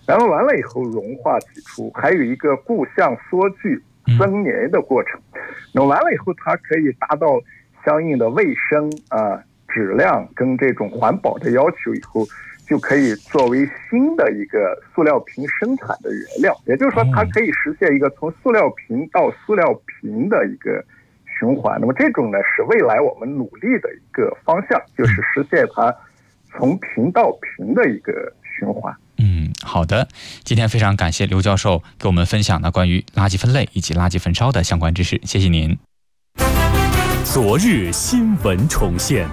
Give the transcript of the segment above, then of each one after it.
然后完了以后融化挤出，还有一个固相缩聚增粘的过程。那完了以后，它可以达到相应的卫生质量跟这种环保的要求以后，就可以作为新的一个塑料瓶生产的原料。也就是说，它可以实现一个从塑料瓶到塑料瓶的一个循环。那么这种呢，是未来我们努力的一个方向，就是实现它从瓶到瓶的一个循环。 好的，今天非常感谢刘教授给我们分享的关于垃圾分类以及垃圾焚烧的相关知识，谢谢您。 昨日新闻重现，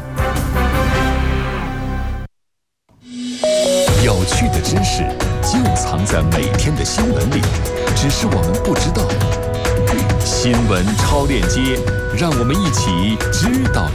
有趣的知识就藏在每天的新闻里，只是我们不知道。新闻超链接，让我们一起知道。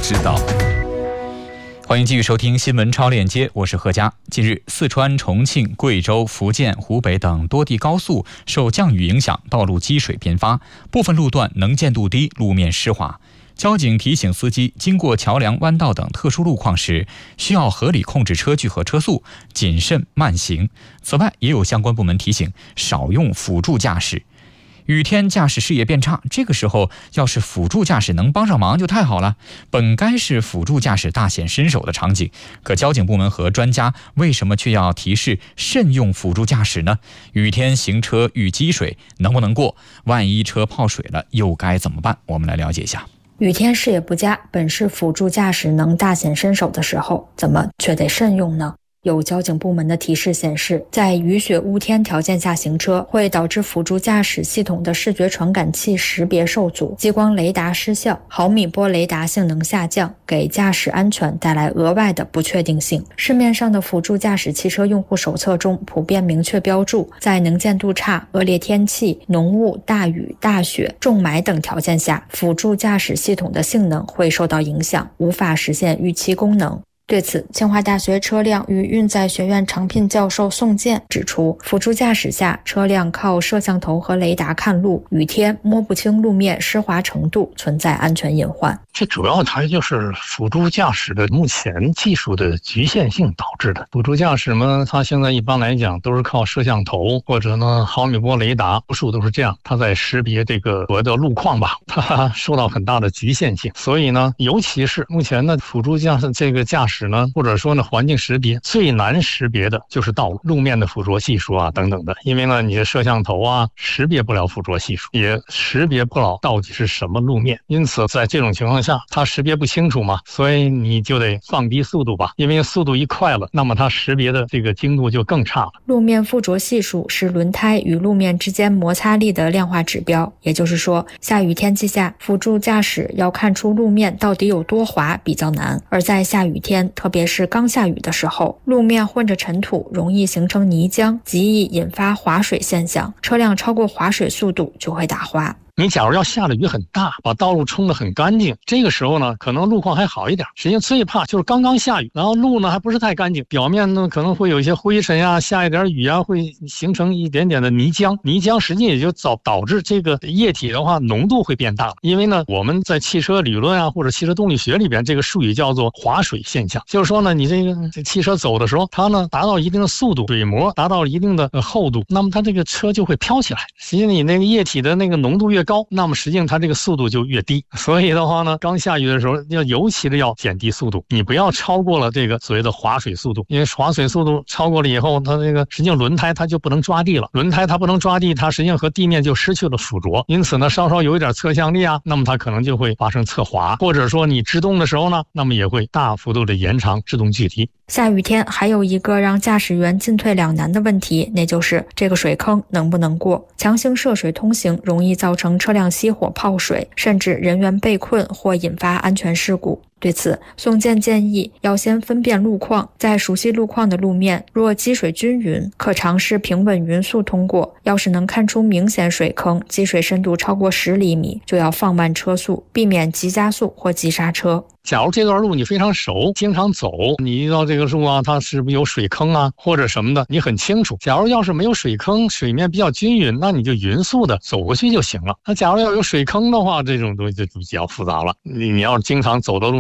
欢迎继续收听新闻超链接，我是贺佳。近日，四川、重庆、贵州、福建、湖北等多地高速受降雨影响，道路积水频发，部分路段能见度低，路面湿滑。交警提醒司机，经过桥梁、弯道等特殊路况时，需要合理控制车距和车速，谨慎慢行。此外，也有相关部门提醒，少用辅助驾驶。雨天驾驶视野变差，这个时候要是辅助驾驶能帮上忙就太好了。本该是辅助驾驶大显身手的场景，可交警部门和专家为什么却要提示慎用辅助驾驶呢？雨天行车遇积水能不能过？万一车泡水了又该怎么办？我们来了解一下。 雨天视野不佳，本是辅助驾驶能大显身手的时候，怎么却得慎用呢？有交警部门的提示显示，在雨雪雾天条件下行车，会导致辅助驾驶系统的视觉传感器识别受阻，激光雷达失效，毫米波雷达性能下降，给驾驶安全带来额外的不确定性。市面上的辅助驾驶汽车用户手册中普遍明确标注，在能见度差、恶劣天气、浓雾、大雨、大雪、重霾等条件下，辅助驾驶系统的性能会受到影响，无法实现预期功能。对此，清华大学车辆与运载学院常聘教授宋健指出，辅助驾驶下，车辆靠摄像头和雷达看路，雨天摸不清路面湿滑程度，存在安全隐患。 这主要还就是辅助驾驶的目前技术的局限性导致的。辅助驾驶嘛，它现在一般来讲都是靠摄像头或者呢毫米波雷达，多数都是这样，它在识别这个所谓的路况吧，它受到很大的局限性。所以呢，尤其是目前的辅助驾驶呢，或者说呢环境识别最难识别的就是道路面的附着系数啊等等的，因为呢你的摄像头啊识别不了附着系数，也识别不了到底是什么路面，因此在这种情况下它识别不清楚嘛，所以你就得放低速度吧，因为速度一快了，那么它识别的这个精度就更差了。 路面附着系数是轮胎与路面之间摩擦力的量化指标，也就是说，下雨天气下，辅助驾驶要看出路面到底有多滑比较难，而在下雨天，特别是刚下雨的时候，路面混着尘土，容易形成泥浆，极易引发滑水现象，车辆超过滑水速度就会打滑。 你假如要下的雨很大，把道路冲得很干净，这个时候呢，可能路况还好一点。实际上最怕就是刚刚下雨，然后路呢还不是太干净，表面呢可能会有一些灰尘呀，下一点雨啊，会形成一点点的泥浆。泥浆实际也就导致这个液体的话浓度会变大。因为呢，我们在汽车理论啊或者汽车动力学里边，这个术语叫做滑水现象，就是说呢，你这汽车走的时候，它呢达到一定的速度，水膜达到一定的厚度，那么它这个车就会飘起来。实际你那个液体的那个浓度越高，那么实际上它这个速度就越低。所以的话呢，刚下雨的时候尤其的要减低速度，你不要超过了这个所谓的滑水速度，因为滑水速度超过了以后，它这个实际上轮胎它就不能抓地了，轮胎它不能抓地，它实际上和地面就失去了附着，因此呢稍稍有一点侧向力啊，那么它可能就会发生侧滑，或者说你制动的时候呢，那么也会大幅度的延长制动距离。 下雨天还有一个让驾驶员进退两难的问题，那就是这个水坑能不能过。强行涉水通行容易造成车辆熄火泡水，甚至人员被困或引发安全事故。对此，宋健建议要先分辨路况，在熟悉路况的路面，若积水均匀，可尝试平稳匀速通过；要是能看出明显水坑，积水深度超过10厘米，就要放慢车速，避免急加速或急刹车。 假如这段路你非常熟，经常走，你遇到这个路啊，它是不是有水坑啊或者什么的，你很清楚。假如要是没有水坑，水面比较均匀，那你就匀速的走过去就行了。那假如要有水坑的话，这种东西就比较复杂了。你要是经常走的路，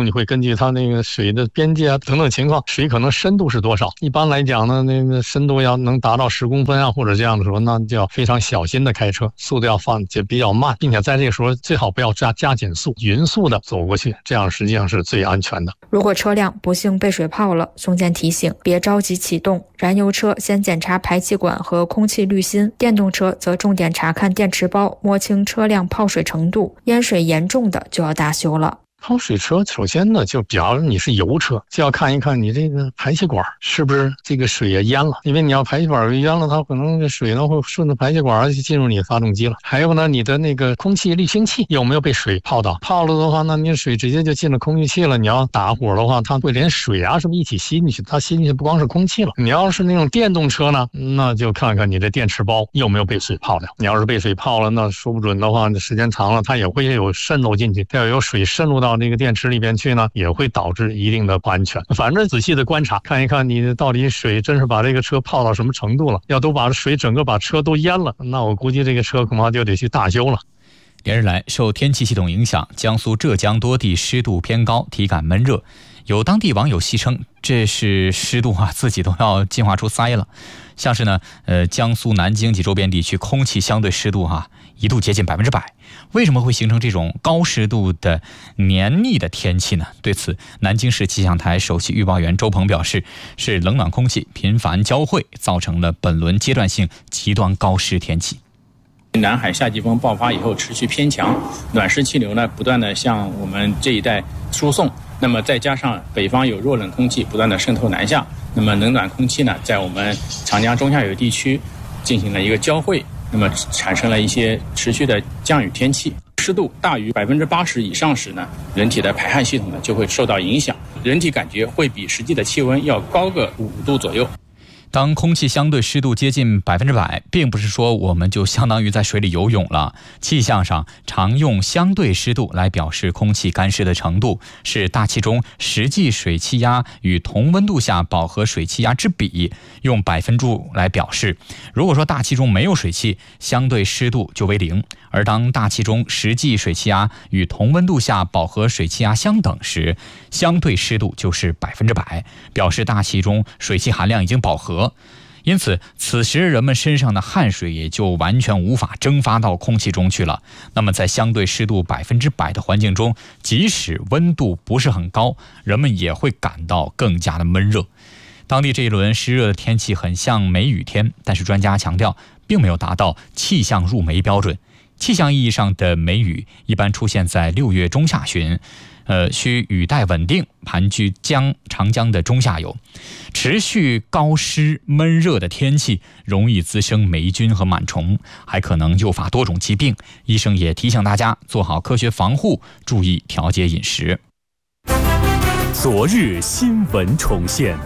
你会根据它那个水的边界啊等等情况，水可能深度是多少。一般来讲呢，那个深度要能达到10公分啊，或者这样的时候，那就要非常小心的开车，速度要放就比较慢，并且在这个时候最好不要加减速，匀速的走过去，这样实际上是最安全的。 如果车辆不幸被水泡了，宋健提醒别着急启动，燃油车先检查排气管和空气滤芯，电动车则重点查看电池包，摸清车辆泡水程度，淹水严重的就要大修了。 泡水车首先呢，就比方你是油车，就要看一看你这个排气管是不是这个水也淹了，因为你要排气管淹了，它可能这水呢会顺着排气管就进入你的发动机了。还有呢，你的那个空气滤清器有没有被水泡到？泡了的话，那你水直接就进了空气器了。你要打火的话，它会连水啊什么一起吸进去，它吸进去不光是空气了。你要是那种电动车呢，那就看看你的电池包有没有被水泡掉。你要是被水泡了，那说不准的话，时间长了它也会有渗漏进去，要有水渗入到那个电池里边去呢，也会导致一定的不安全。反正仔细的观察，看一看你到底水真是把这个车泡到什么程度了。要都把水整个把车都淹了，那我估计这个车恐怕就得去大修了。 连日来，受天气系统影响，江苏、浙江多地湿度偏高，体感闷热。有当地网友戏称，这是湿度自己都要进化出鳃了。像是呢，江苏南京及周边地区空气相对湿度一度接近100%。为什么会形成这种高湿度的黏腻的天气呢？对此，南京市气象台首席预报员周鹏表示，是冷暖空气频繁交汇，造成了本轮阶段性极端高湿天气。 南海夏季风爆发以后持续偏强，暖湿气流呢不断的向我们这一带输送，那么再加上北方有弱冷空气不断的渗透南下，那么冷暖空气呢在我们长江中下游地区进行了一个交汇，那么产生了一些持续的降雨天气。湿度大于80%以上时呢，人体的排汗系统呢就会受到影响，人体感觉会比实际的气温要高个5度左右。 当空气相对湿度接近100%，并不是说我们就相当于在水里游泳了。气象上常用相对湿度来表示空气干湿的程度，是大气中实际水气压与同温度下饱和水气压之比，用100%来表示。如果说大气中没有水汽，相对湿度就为0；而当大气中实际水气压与同温度下饱和水气压相等时，相对湿度就是100%，表示大气中水汽含量已经饱和。因此，此时人们身上的汗水也就完全无法蒸发到空气中去了。那么，在相对湿度100%的环境中，即使温度不是很高，人们也会感到更加的闷热。当地这一轮湿热的天气很像梅雨天，但是专家强调，并没有达到气象入梅标准。气象意义上的梅雨一般出现在6月中下旬，需雨带稳定，盘踞长江的中下游。持续高湿闷热的天气容易滋生霉菌和螨虫，还可能诱发多种疾病。医生也提醒大家做好科学防护，注意调节饮食。 昨日新闻重现，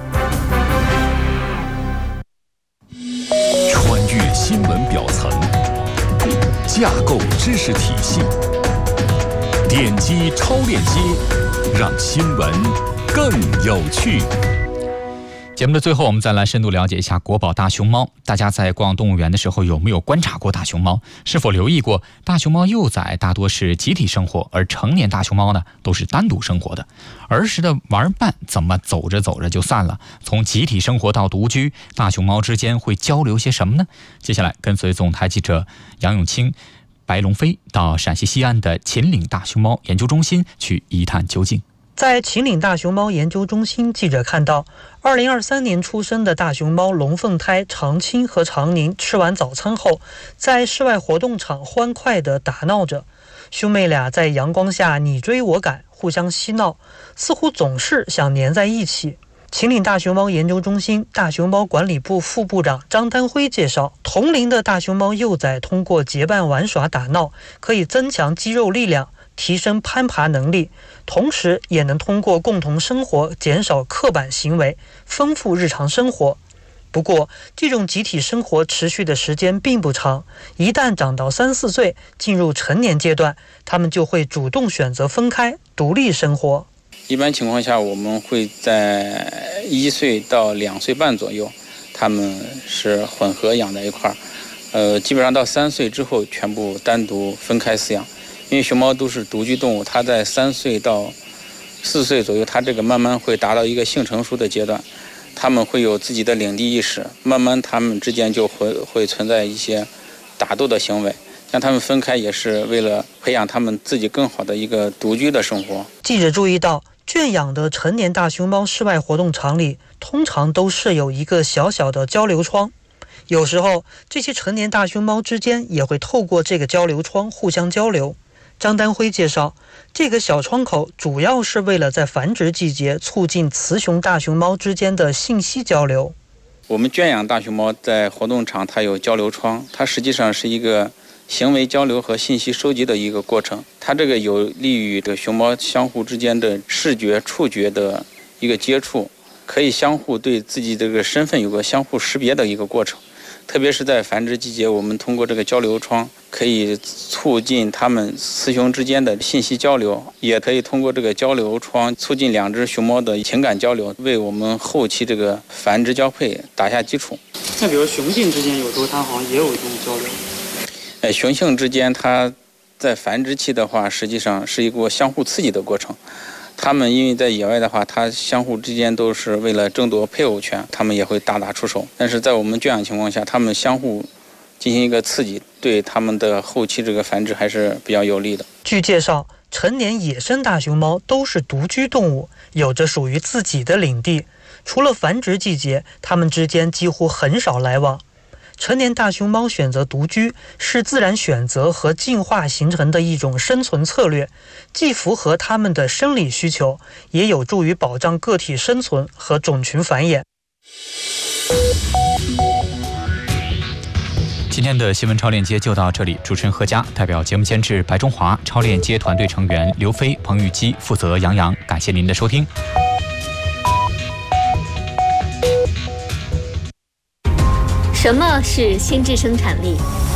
穿越新闻表层，架构知识体系，点击超链接，让新闻更有趣。 节目的最后，我们再来深度了解一下国宝大熊猫。大家在逛动物园的时候，有没有观察过大熊猫？是否留意过大熊猫幼崽大多是集体生活，而成年大熊猫呢都是单独生活的？儿时的玩伴怎么走着走着就散了？从集体生活到独居，大熊猫之间会交流些什么呢？接下来跟随总台记者杨永清、白龙飞到陕西西安的秦岭大熊猫研究中心去一探究竟。 在秦岭大熊猫研究中心，记者看到2023年出生的大熊猫龙凤胎长青和长宁吃完早餐后，在室外活动场欢快地打闹着。兄妹俩在阳光下你追我赶，互相嬉闹，似乎总是想黏在一起。秦岭大熊猫研究中心大熊猫管理部副部长张丹辉介绍，同龄的大熊猫幼崽通过结伴玩耍打闹，可以增强肌肉力量，提升攀爬能力，同时也能通过共同生活减少刻板行为，丰富日常生活。不过，这种集体生活持续的时间并不长，一旦长到3、4岁，进入成年阶段，他们就会主动选择分开，独立生活。 一般情况下，我们会在1岁到2岁半左右，他们是混合养在一块儿。基本上到3岁之后，全部单独分开饲养。因为熊猫都是独居动物，它在3岁到 4岁左右，他这个慢慢会达到一个性成熟的阶段，他们会有自己的领地意识，慢慢他们之间就会存在一些打斗的行为。像他们分开也是为了培养他们自己更好的一个独居的生活。 记者注意到，圈养的成年大熊猫室外活动场里通常都设有一个小小的交流窗，有时候这些成年大熊猫之间也会透过这个交流窗互相交流。张丹辉介绍，这个小窗口主要是为了在繁殖季节促进雌雄大熊猫之间的信息交流。 我们圈养大熊猫在活动场它有交流窗，它实际上是一个行为交流和信息收集的一个过程，它这个有利于这熊猫相互之间的视觉、触觉的一个接触，可以相互对自己这个身份有个相互识别的一个过程。特别是在繁殖季节，我们通过这个交流窗可以促进它们雌雄之间的信息交流，也可以通过这个交流窗促进2只熊猫的情感交流，为我们后期这个繁殖交配打下基础。 那比如雄性之间，有时候它好像也有一种交流。 雄性之间，它在繁殖期的话，实际上是一个相互刺激的过程。他们因为在野外的话，它相互之间都是为了争夺配偶权，他们也会大打出手。但是在我们圈养情况下，他们相互进行一个刺激，对他们的后期这个繁殖还是比较有利的。 据介绍，成年野生大熊猫都是独居动物，有着属于自己的领地。除了繁殖季节，它们之间几乎很少来往。成年大熊猫选择独居是自然选择和进化形成的一种生存策略，既符合它们的生理需求，也有助于保障个体生存和种群繁衍。 今天的新闻超链接就到这里，主持人何佳，代表节目监制白中华，超链接团队成员刘飞、彭玉基，负责杨洋，感谢您的收听。 什么是心智生产力？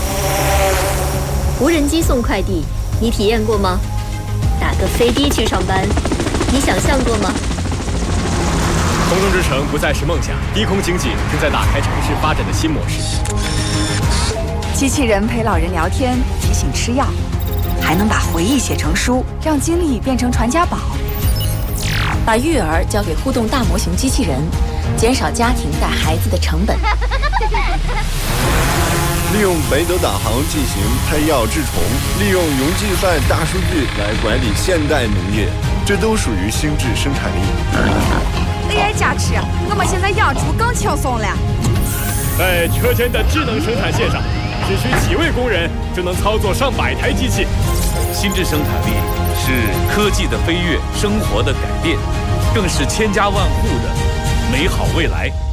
无人机送快递，你体验过吗？打个飞的去上班，你想象过吗？ 空中之城不再是梦想，低空经济正在打开城市发展的新模式。 机器人陪老人聊天，提醒吃药，还能把回忆写成书，让经历变成传家宝。 把育儿交给互动大模型机器人，减少家庭带孩子的成本。 利用北斗导航进行拍药治虫，利用云计算大数据来管理现代农业，这都属于心智生产力。 AI 加持，我们现在养猪更轻松了。 在车间的智能生产线上，只需几位工人就能操作上百台机器。 心智生产力是科技的飞跃，生活的改变，更是千家万户的美好未来。